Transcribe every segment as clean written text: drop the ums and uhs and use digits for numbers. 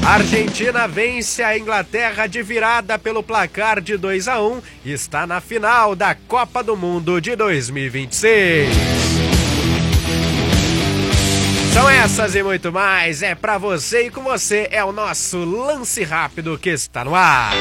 A Argentina vence a Inglaterra de virada pelo placar de 2-1 e está na final da Copa do Mundo de 2026. São essas e muito mais, é pra você e com você, é o nosso Lance Rápido que está no ar.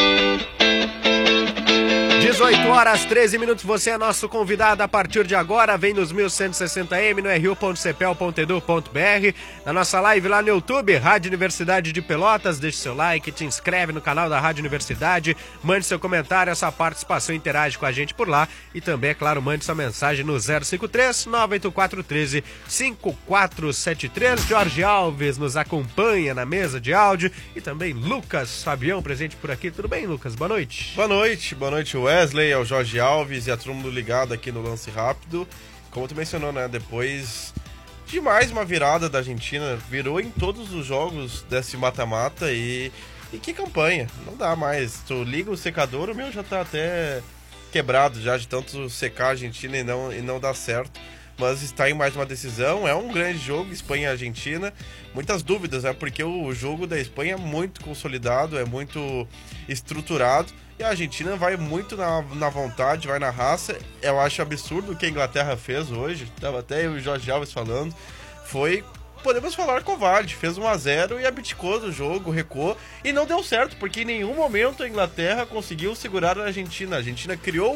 18h13, você é nosso convidado a partir de agora, vem nos 1160m, no ru.cepel.edu.br, na nossa live lá no YouTube, Rádio Universidade de Pelotas, deixe seu like, te inscreve no canal da Rádio Universidade, mande seu comentário, essa participação, interage com a gente por lá e também, é claro, mande sua mensagem no 053-98413-5473, Jorge Alves nos acompanha na mesa de áudio e também Lucas Fabião presente por aqui, tudo bem, Lucas? Boa noite. Boa noite, Wesley, ao Jorge Alves e a turma do ligado aqui no Lance Rápido. Como tu mencionou, né? Depois de mais uma virada da Argentina, virou em todos os jogos desse mata-mata e que campanha. Não dá mais. Tu liga o secador, o meu já tá até quebrado já de tanto secar a Argentina e não dá certo. Mas está em mais uma decisão, é um grande jogo, Espanha e Argentina. Muitas dúvidas, né? Porque o jogo da Espanha é muito consolidado, é muito estruturado. E a Argentina vai muito na vontade, vai na raça. Eu acho absurdo o que a Inglaterra fez hoje. Estava até eu e o Jorge Alves falando. Podemos falar, covarde. Fez 1-0 e abdicou do jogo, recuou. E não deu certo, porque em nenhum momento a Inglaterra conseguiu segurar a Argentina. A Argentina criou,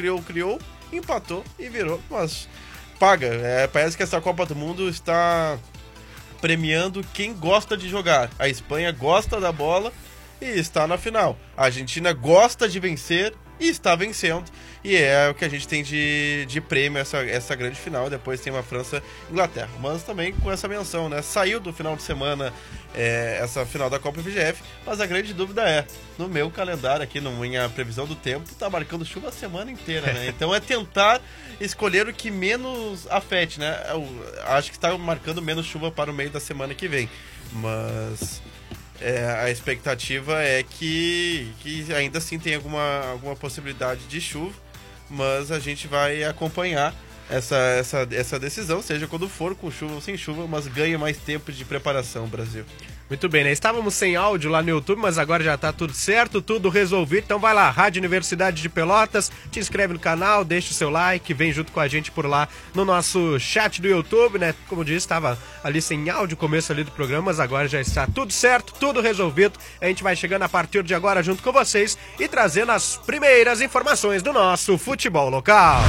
empatou e virou. Mas paga. Parece que essa Copa do Mundo está premiando quem gosta de jogar. A Espanha gosta da bola e está na final. A Argentina gosta de vencer e está vencendo. E é o que a gente tem de prêmio essa grande final. Depois tem uma França e Inglaterra. Mas também com essa menção, né? Saiu do final de semana essa final da Copa FGF. Mas a grande dúvida no meu calendário aqui, na minha previsão do tempo, tá marcando chuva a semana inteira, né? Então é tentar escolher o que menos afete, né? Eu acho que está marcando menos chuva para o meio da semana que vem. Mas a expectativa é que ainda assim tem alguma possibilidade de chuva, mas a gente vai acompanhar essa decisão, seja quando for, com chuva ou sem chuva, mas ganha mais tempo de preparação, Brasil. Muito bem, né? Estávamos sem áudio lá no YouTube, mas agora já está tudo certo, tudo resolvido. Então vai lá, Rádio Universidade de Pelotas, te inscreve no canal, deixa o seu like, vem junto com a gente por lá no nosso chat do YouTube, né? Como eu disse, estava ali sem áudio, começo ali do programa, mas agora já está tudo certo, tudo resolvido. A gente vai chegando a partir de agora junto com vocês e trazendo as primeiras informações do nosso futebol local.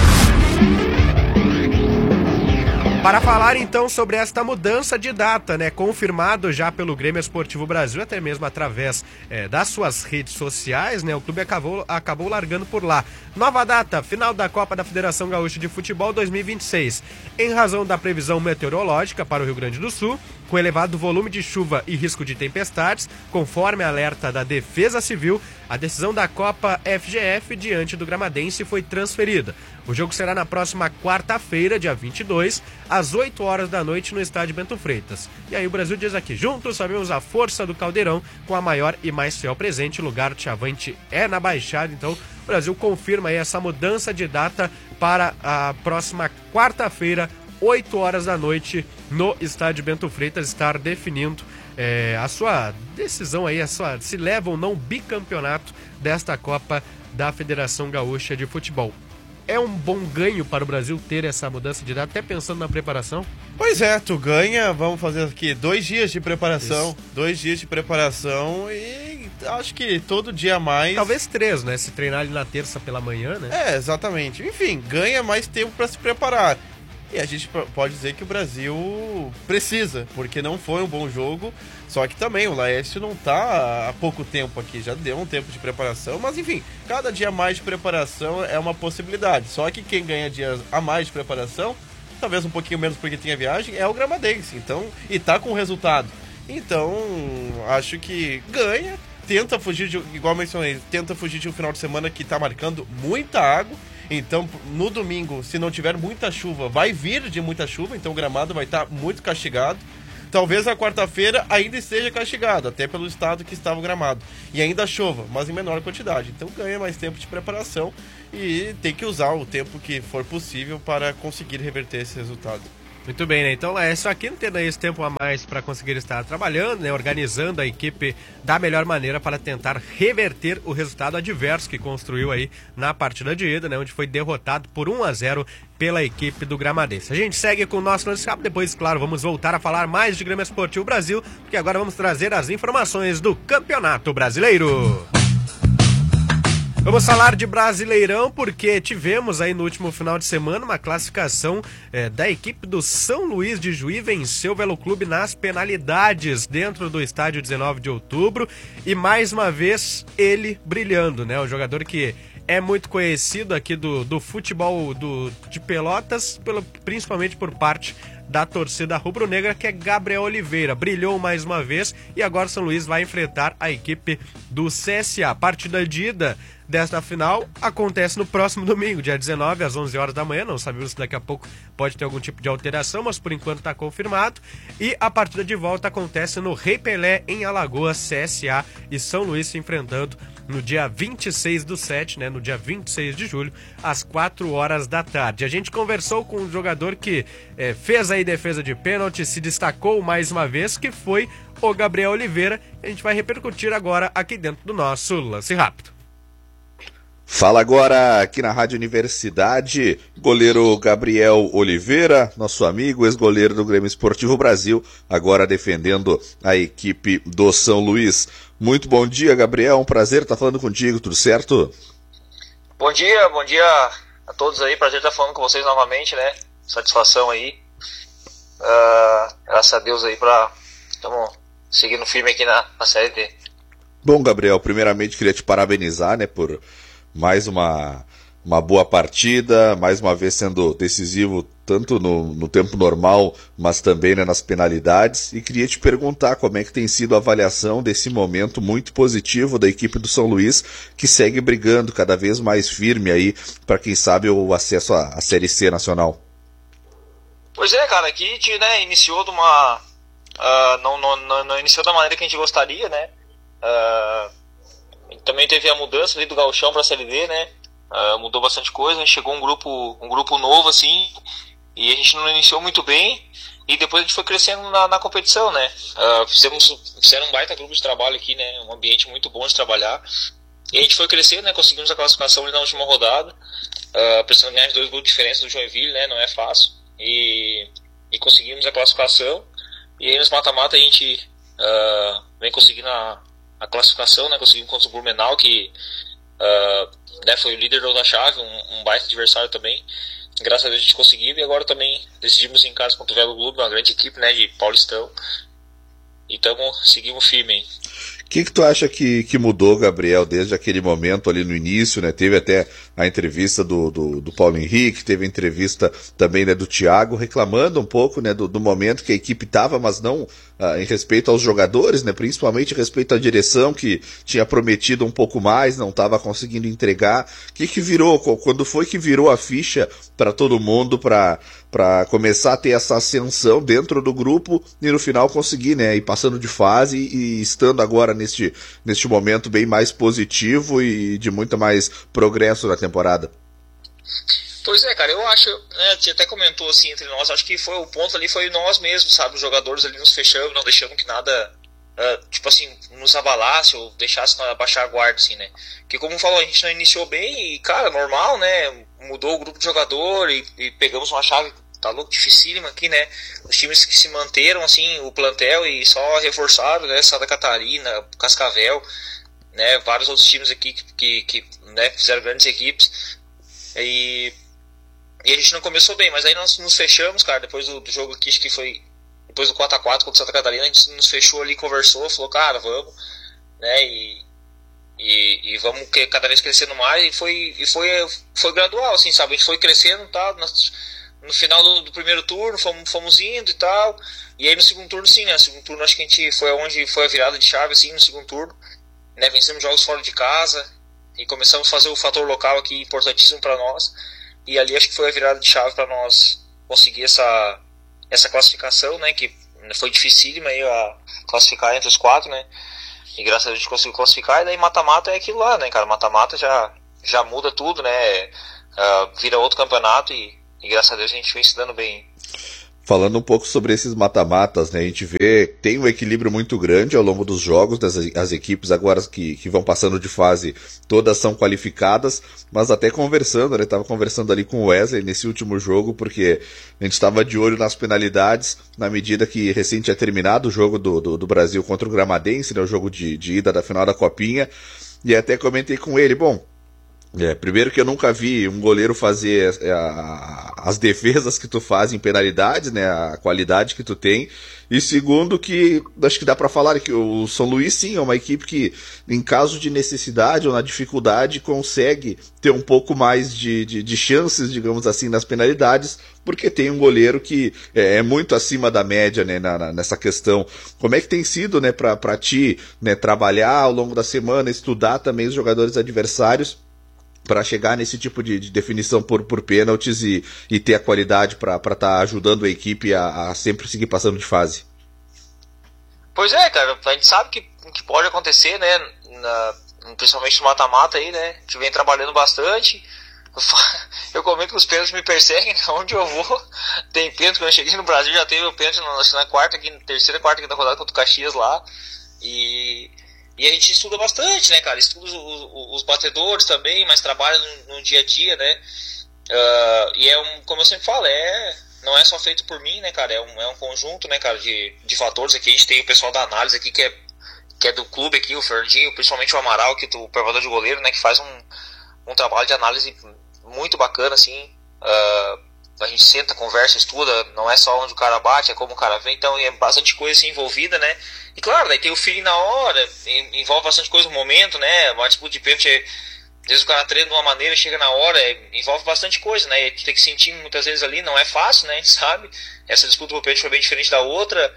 Para falar então sobre esta mudança de data, né, confirmado já pelo Grêmio Esportivo Brasil, até mesmo através das suas redes sociais, né, o clube acabou largando por lá. Nova data, final da Copa da Federação Gaúcha de Futebol 2026. Em razão da previsão meteorológica para o Rio Grande do Sul, com elevado volume de chuva e risco de tempestades, conforme alerta da Defesa Civil, a decisão da Copa FGF diante do Gramadense foi transferida. O jogo será na próxima quarta-feira, dia 22, às 8 horas da noite no estádio Bento Freitas. E aí o Brasil diz aqui, juntos sabemos a força do Caldeirão, com a maior e mais fiel presente, o lugar de Chavante é na Baixada. Então o Brasil confirma aí essa mudança de data para a próxima quarta-feira, 8 horas da noite, no estádio Bento Freitas, estar definindo a sua decisão aí, se leva ou não bicampeonato desta Copa da Federação Gaúcha de Futebol. É um bom ganho para o Brasil ter essa mudança de data, até pensando na preparação? Pois é, tu ganha, vamos fazer aqui 2 dias de preparação. Isso. 2 dias de preparação e acho que todo dia a mais. Talvez 3, né? Se treinar ali na terça pela manhã, né? Exatamente. Enfim, ganha mais tempo para se preparar. E a gente pode dizer que o Brasil precisa, porque não foi um bom jogo. Só que também o Laércio não tá há pouco tempo aqui, já deu um tempo de preparação. Mas enfim, cada dia a mais de preparação é uma possibilidade. Só que quem ganha dias a mais de preparação, talvez um pouquinho menos porque tinha viagem, é o Gramadense. Então, e tá com resultado. Então, acho que ganha, tenta fugir, igual mencionei, tenta fugir de um final de semana que tá marcando muita água. Então, no domingo, se não tiver muita chuva, vai vir de muita chuva, então o gramado vai estar muito castigado. Talvez a quarta-feira ainda esteja castigado, até pelo estado que estava o gramado. E ainda chova, mas em menor quantidade. Então ganha mais tempo de preparação e tem que usar o tempo que for possível para conseguir reverter esse resultado. Muito bem, né? Então, Laércio Aquino tendo esse tempo a mais para conseguir estar trabalhando, né? Organizando a equipe da melhor maneira para tentar reverter o resultado adverso que construiu aí na partida de ida, né? Onde foi derrotado por 1-0 pela equipe do Gramadense. A gente segue com o nosso lance rápido, depois, claro, vamos voltar a falar mais de Grêmio Esportivo Brasil, porque agora vamos trazer as informações do Campeonato Brasileiro. Vamos falar de Brasileirão porque tivemos aí no último final de semana uma classificação da equipe do São Luís de Juí, venceu o Velo Clube nas penalidades dentro do estádio 19 de outubro e mais uma vez ele brilhando, né? O jogador que é muito conhecido aqui do futebol de Pelotas, principalmente por parte da torcida rubro-negra, que é Gabriel Oliveira. Brilhou mais uma vez e agora o São Luís vai enfrentar a equipe do CSA. A partida de ida desta final acontece no próximo domingo, dia 19, às 11 horas da manhã. Não sabemos se daqui a pouco pode ter algum tipo de alteração, mas por enquanto está confirmado. E a partida de volta acontece no Rei Pelé, em Alagoas. CSA e São Luís se enfrentando no dia 26/7, né, no dia 26 de julho, às 4 horas da tarde. A gente conversou com um jogador que fez aí defesa de pênalti, se destacou mais uma vez, que foi o Gabriel Oliveira. A gente vai repercutir agora aqui dentro do nosso Lance Rápido. Fala agora aqui na Rádio Universidade, goleiro Gabriel Oliveira, nosso amigo, ex-goleiro do Grêmio Esportivo Brasil, agora defendendo a equipe do São Luís. Muito bom dia, Gabriel, um prazer estar falando contigo, tudo certo? Bom dia a todos aí, prazer estar falando com vocês novamente, né? Satisfação aí. Graças a Deus aí, estamos seguindo firme aqui na Série D. Bom, Gabriel, primeiramente queria te parabenizar, né, por mais uma boa partida, mais uma vez sendo decisivo tanto no tempo normal, mas também, né, nas penalidades. E queria te perguntar como é que tem sido a avaliação desse momento muito positivo da equipe do São Luís, que segue brigando cada vez mais firme aí para, quem sabe, o acesso à Série C nacional. Pois é, cara, aqui a gente, né, iniciou de uma... não iniciou da maneira que a gente gostaria, né? Também teve a mudança ali do Gauchão para a Série D, né? Mudou bastante coisa, né? Chegou um grupo novo, assim, e a gente não iniciou muito bem, e depois a gente foi crescendo na competição, né? Fizeram um baita grupo de trabalho aqui, né? Um ambiente muito bom de trabalhar, e a gente foi crescendo, né? Conseguimos a classificação ali na última rodada, precisando ganhar de 2 gols de diferença do Joinville, né? Não é fácil, e conseguimos a classificação, e aí nos mata-mata a gente vem conseguindo a classificação, né? Conseguimos contra o Blumenau, que né, foi o líder da chave, um baita adversário também. Graças a Deus a gente conseguiu, e agora também decidimos em casa contra o Velo Clube, uma grande equipe, né, de Paulistão, e seguimos firme, hein? O que tu acha que mudou, Gabriel, desde aquele momento ali no início, né? Teve até a entrevista do Paulo Henrique, teve a entrevista também, né, do Thiago, reclamando um pouco, né, do momento que a equipe estava, mas não em respeito aos jogadores, né, principalmente em respeito à direção, que tinha prometido um pouco mais, não estava conseguindo entregar. O que virou? Quando foi que virou a ficha para todo mundo, para começar a ter essa ascensão dentro do grupo e no final conseguir, né, ir passando de fase e estando agora neste momento bem mais positivo e de muito mais progresso na temporada? Pois é, cara, eu acho, né, a gente até comentou assim entre nós, acho que o ponto ali foi nós mesmos, sabe, os jogadores ali nos fechamos, não deixamos que nada, tipo assim, nos abalasse ou deixasse abaixar a guarda, assim, né, porque como falou, a gente não iniciou bem e, cara, normal, né, mudou o grupo de jogador e pegamos uma chave, tá louco, dificílima aqui, né, os times que se manteram, assim, o plantel e só reforçaram, né, Santa Catarina, Cascavel, né, vários outros times aqui que né, fizeram grandes equipes, e a gente não começou bem, mas aí nós nos fechamos, cara, depois do jogo aqui, acho que foi depois do 4x4 contra o Santa Catarina, a gente nos fechou ali, conversou, falou, cara, vamos, né, e vamos cada vez crescendo mais, e foi gradual, assim, sabe, a gente foi crescendo, tá, no final do primeiro turno, fomos indo e tal, e aí no segundo turno, sim, né, no segundo turno acho que a gente foi onde foi a virada de chave, assim, no segundo turno, né, vencemos jogos fora de casa, e começamos a fazer o fator local aqui importantíssimo para nós, e ali acho que foi a virada de chave para nós conseguir essa classificação, né, que foi dificílima aí a classificar entre os 4, né, e graças a Deus a gente conseguiu classificar, e daí mata-mata é aquilo lá, né, cara, mata-mata já muda tudo, né, vira outro campeonato, e graças a Deus a gente vem se dando bem. Falando um pouco sobre esses mata-matas, né? A gente vê que tem um equilíbrio muito grande ao longo dos jogos, as equipes agora que vão passando de fase, todas são qualificadas, mas até conversando, né? Tava conversando ali com o Wesley nesse último jogo, porque a gente estava de olho nas penalidades, na medida que recém tinha terminado o jogo do Brasil contra o Gramadense, né? O jogo de ida da final da Copinha, e até comentei com ele, bom, primeiro que eu nunca vi um goleiro fazer as defesas que tu faz em penalidades, né, a qualidade que tu tem, e segundo que, acho que dá pra falar que o São Luís sim é uma equipe que, em caso de necessidade ou na dificuldade, consegue ter um pouco mais de chances, digamos assim, nas penalidades, porque tem um goleiro que é muito acima da média, né, nessa questão. Como é que tem sido, né, pra ti, né, trabalhar ao longo da semana, estudar também os jogadores adversários, para chegar nesse tipo de definição por pênaltis e ter a qualidade para estar ajudando a equipe a sempre seguir passando de fase? Pois é, cara, a gente sabe que pode acontecer, né, principalmente no mata-mata aí, né, a gente vem trabalhando bastante. Eu comento que os pênaltis me perseguem, onde eu vou tem pênalti. Quando eu cheguei no Brasil já teve o pênalti na terceira, quarta da rodada contra o Caxias lá, e a gente estuda bastante, né, cara? Estuda os batedores também, mas trabalha no dia a dia, né? E como eu sempre falo, não é só feito por mim, né, cara? É um conjunto, né, cara, de fatores aqui. A gente tem o pessoal da análise aqui, que é do clube aqui, o Fernandinho, principalmente o Amaral, que é o preparador de goleiro, né, que faz um trabalho de análise muito bacana, assim. A gente senta, conversa, estuda, não é só onde o cara bate, é como o cara vem, então é bastante coisa assim envolvida, né? E claro, daí tem o feeling na hora, envolve bastante coisa no momento, né? Uma disputa de pênalti, às vezes o cara treina de uma maneira, chega na hora, envolve bastante coisa, né? E tu tem que sentir muitas vezes ali, não é fácil, né? A gente sabe, essa disputa do pênalti foi bem diferente da outra,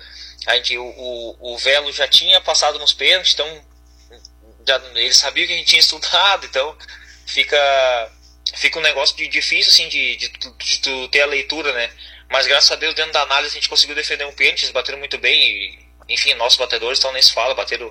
o Velo já tinha passado nos pênaltis, então ele sabia que a gente tinha estudado, então fica um negócio difícil, assim, de tu ter a leitura, né? Mas graças a Deus, dentro da análise, a gente conseguiu defender um pênalti, eles bateram muito bem, e, enfim, nossos batedores estão nesse fala, bateram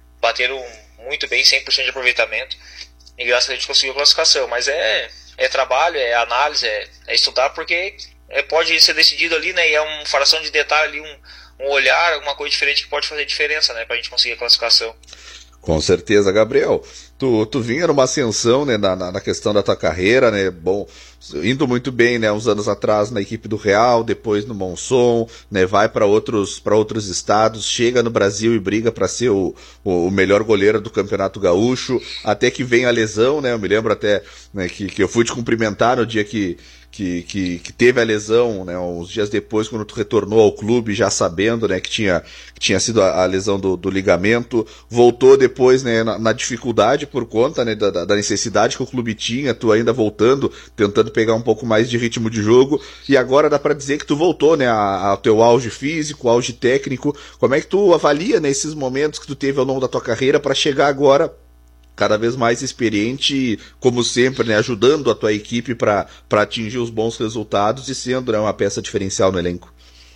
muito bem, 100% de aproveitamento, e graças a Deus a gente conseguiu a classificação. Mas é trabalho, é análise, é estudar, porque pode ser decidido ali, né? E é uma fração de detalhe ali, um olhar, alguma coisa diferente que pode fazer diferença, né? Pra gente conseguir a classificação. Com certeza, Gabriel. Tu vinha numa ascensão, né, na questão da tua carreira, né, bom, indo muito bem, né, uns anos atrás na equipe do Real, depois no Monson, né, vai para outros estados, chega no Brasil e briga para ser o melhor goleiro do Campeonato Gaúcho, até que vem a lesão, né, eu me lembro até, né, que eu fui te cumprimentar no dia que teve a lesão, né, uns dias depois, quando tu retornou ao clube, já sabendo, né, que tinha sido a lesão do ligamento, voltou depois, né, na dificuldade por conta, né, da necessidade que o clube tinha, tu ainda voltando, tentando pegar um pouco mais de ritmo de jogo, e agora dá pra dizer que tu voltou, né, ao teu auge físico, auge técnico. Como é que tu avalia, né, esses momentos que tu teve ao longo da tua carreira para chegar agora cada vez mais experiente, como sempre, né, ajudando a tua equipe para atingir os bons resultados e sendo, né, uma peça diferencial no elenco?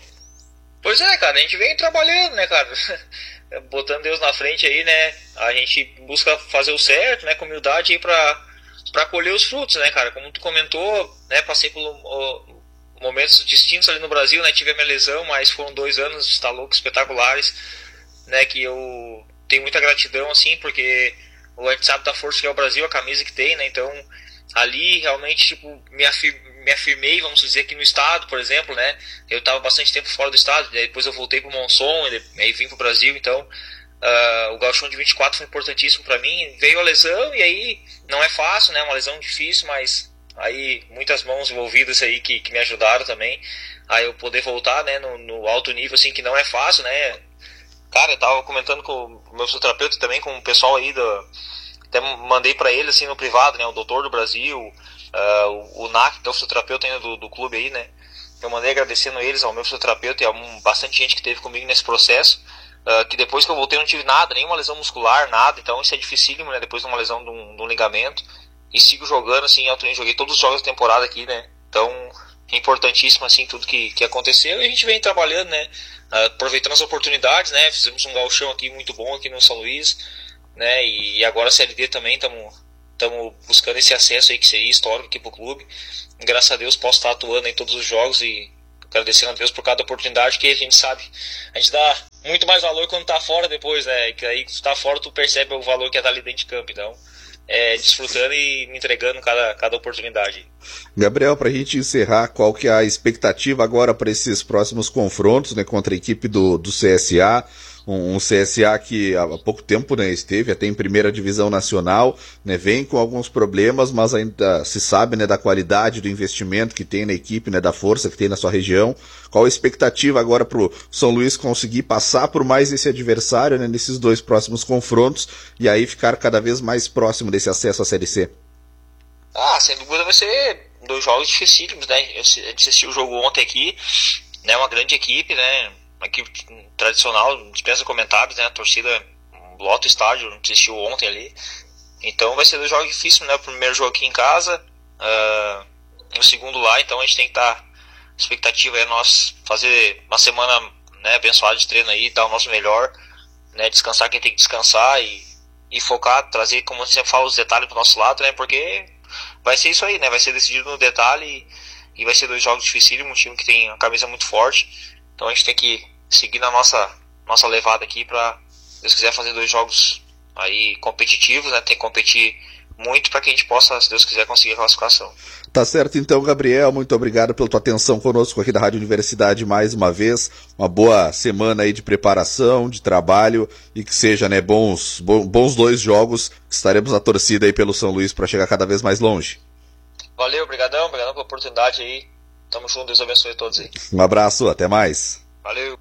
Pois é, cara, a gente vem trabalhando, né, cara, botando Deus na frente aí, né, a gente busca fazer o certo, né, com humildade aí pra colher os frutos, né, cara, como tu comentou, né, passei por momentos distintos ali no Brasil, né, tive a minha lesão, mas foram 2 anos, tá louco, espetaculares, né, que eu tenho muita gratidão, assim, porque a gente sabe da força que é o Brasil, a camisa que tem, né? Então, ali realmente, tipo, me afirmei, vamos dizer, aqui no estado, por exemplo, né? Eu estava bastante tempo fora do estado, depois eu voltei pro Monson, aí vim pro Brasil, então o Gauchão de 24 foi importantíssimo para mim. Veio a lesão e aí não é fácil, né? Uma lesão difícil, mas aí muitas mãos envolvidas aí que me ajudaram também a eu poder voltar, né? No alto nível, assim, que não é fácil, né? Cara, eu tava comentando com o meu fisioterapeuta também, com o pessoal aí até mandei pra ele, assim, no privado, né, o doutor do Brasil, o NAC, que é o fisioterapeuta ainda do clube aí, né, eu mandei agradecendo eles, ao meu fisioterapeuta e a bastante gente que teve comigo nesse processo, que depois que eu voltei eu não tive nada, nenhuma lesão muscular, nada, então isso é dificílimo, né, depois de uma lesão de um ligamento, e sigo jogando, assim, alto nível, joguei todos os jogos da temporada aqui, né, então é importantíssimo, assim, tudo que aconteceu, e a gente vem trabalhando, né, aproveitando as oportunidades, né, fizemos um gauchão aqui muito bom aqui no São Luís, né, e agora a CLD também estamos buscando esse acesso aí que seria histórico aqui pro clube. Graças a Deus posso estar atuando em todos os jogos e agradecendo a Deus por cada oportunidade, que a gente sabe, a gente dá muito mais valor quando tá fora depois, né? Que aí quando tu tá fora tu percebe o valor que é estar ali dentro de campo, então desfrutando e me entregando cada oportunidade. Gabriel, pra gente encerrar, qual que é a expectativa agora para esses próximos confrontos, né, contra a equipe do CSA? Um CSA que há pouco tempo, né, esteve até em primeira divisão nacional, né, vem com alguns problemas, mas ainda se sabe, né, da qualidade do investimento que tem na equipe, né, da força que tem na sua região. Qual a expectativa agora pro São Luís conseguir passar por mais esse adversário, né, nesses 2 próximos confrontos e aí ficar cada vez mais próximo desse acesso à Série C? Sem dúvida vai ser 2 jogos dificílimos, né? A gente assistiu o jogo ontem aqui, né, uma grande equipe, né? Uma equipe tradicional, dispensa comentários, né? A torcida lota o estádio, assistiu ontem ali. Então vai ser 2 jogos difíceis, né? O primeiro jogo aqui em casa, o segundo lá, então a gente tem que estar. A expectativa é nós fazer uma semana, né, abençoada de treino aí, dar o nosso melhor, né? Descansar quem tem que descansar e focar, trazer, como você fala, os detalhes pro nosso lado, né? Porque vai ser isso aí, né? Vai ser decidido no detalhe e vai ser 2 jogos difíceis, um time que tem uma camisa muito forte. Então a gente tem que seguir na nossa levada aqui para, se Deus quiser, fazer 2 jogos aí competitivos, né? Tem que competir muito para que a gente possa, se Deus quiser, conseguir a classificação. Tá certo então, Gabriel, muito obrigado pela tua atenção conosco aqui da Rádio Universidade mais uma vez. Uma boa semana aí de preparação, de trabalho e que seja, né, bons 2 jogos. Estaremos na torcida aí pelo São Luís para chegar cada vez mais longe. Valeu, obrigadão pela oportunidade aí. Tamo junto, Deus abençoe a todos aí. Um abraço, até mais. Valeu.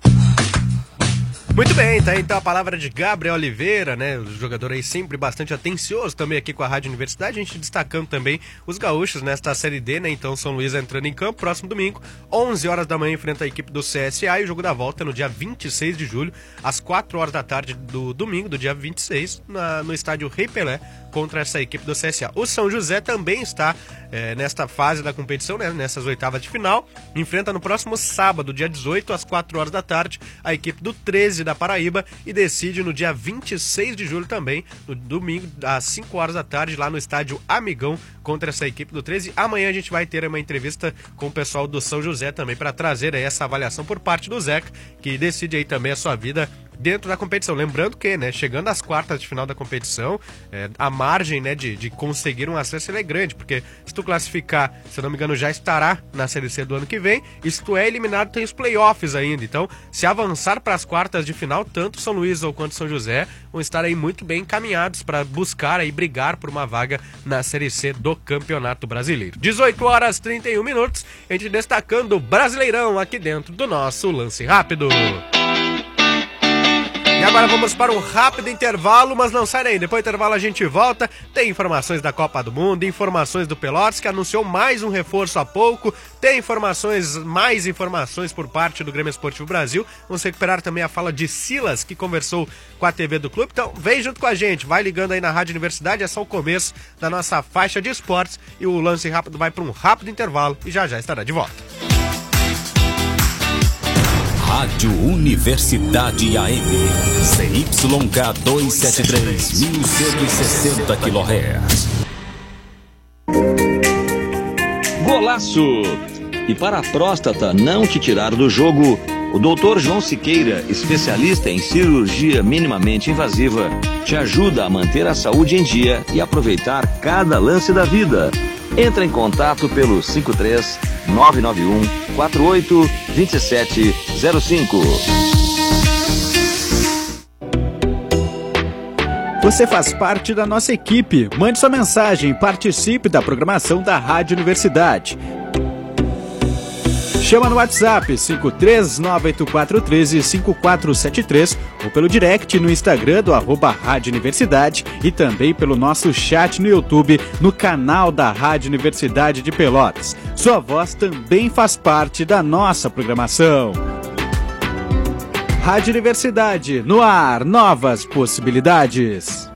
Muito bem, tá aí então a palavra de Gabriel Oliveira, né, o jogador aí sempre bastante atencioso também aqui com a Rádio Universidade, a gente destacando também os gaúchos nesta Série D, né, então São Luís entrando em campo, próximo domingo, 11 horas da manhã enfrenta a equipe do CSA e o jogo da volta é no dia 26 de julho, às 4 horas da tarde do domingo, do dia 26, no estádio Rei Pelé, contra essa equipe do CSA. O São José também está nesta fase da competição, né, nessas oitavas de final, enfrenta no próximo sábado, dia 18, às 4 horas da tarde, a equipe do 13 da Paraíba e decide no dia 26 de julho também, no domingo, às 5 horas da tarde, lá no estádio Amigão, contra essa equipe do 13. Amanhã a gente vai ter uma entrevista com o pessoal do São José também para trazer aí essa avaliação por parte do Zeca, que decide aí também a sua vida dentro da competição. Lembrando que, né, chegando às quartas de final da competição, a margem, né, de conseguir um acesso é grande, porque se tu classificar, se eu não me engano, já estará na Série C do ano que vem, e se tu é eliminado, tem os playoffs ainda. Então, se avançar para as quartas de final, tanto São Luís ou quanto São José vão estar aí muito bem encaminhados para buscar e brigar por uma vaga na Série C do Campeonato Brasileiro. 18 horas 31 minutos, a gente destacando o Brasileirão aqui dentro do nosso Lance Rápido. E agora vamos para um rápido intervalo, mas não sai daí. Depois do intervalo a gente volta. Tem informações da Copa do Mundo, informações do Pelotas, que anunciou mais um reforço há pouco. Tem mais informações por parte do Grêmio Esportivo Brasil. Vamos recuperar também a fala de Silas, que conversou com a TV do clube. Então vem junto com a gente, vai ligando aí na Rádio Universidade. É só o começo da nossa faixa de esportes. E o Lance Rápido vai para um rápido intervalo e já estará de volta. Rádio Universidade AM, CYK 273, 1160 kHz. Golaço! E para a próstata não te tirar do jogo, o Dr. João Siqueira, especialista em cirurgia minimamente invasiva, te ajuda a manter a saúde em dia e aproveitar cada lance da vida. Entra em contato pelo 53 991 48 2705. Você faz parte da nossa equipe. Mande sua mensagem e participe da programação da Rádio Universidade. Chama no WhatsApp 53984135473 ou pelo direct no Instagram do @Rádio Universidade e também pelo nosso chat no YouTube no canal da Rádio Universidade de Pelotas. Sua voz também faz parte da nossa programação. Rádio Universidade, no ar, novas possibilidades.